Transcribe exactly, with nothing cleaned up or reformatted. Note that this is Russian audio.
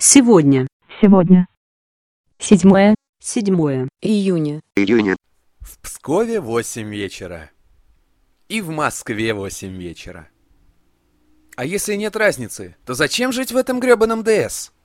Сегодня. Сегодня. Седьмое. Седьмое июня. июня. В Пскове восемь вечера. И в Москве восемь вечера. А если нет разницы, то зачем жить в этом грёбаном ДС?